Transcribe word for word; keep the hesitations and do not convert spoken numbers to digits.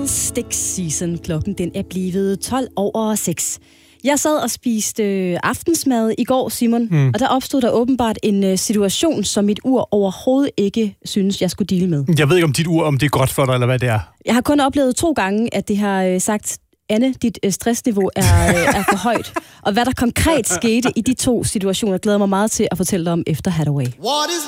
Stick Season. Klokken den er blevet tolv over seks. Jeg sad og spiste øh, aftensmad i går, Simon, mm. og der opstod der åbenbart en øh, situation, som mit ur overhovedet ikke synes, jeg skulle deale med. Jeg ved ikke, om dit ur, om det er godt for dig, eller hvad det er. Jeg har kun oplevet to gange, at det har øh, sagt, Anne, dit øh, stressniveau er, øh, er for højt. Og hvad der konkret skete i de to situationer, glæder mig meget til at fortælle dig om efter Hathaway.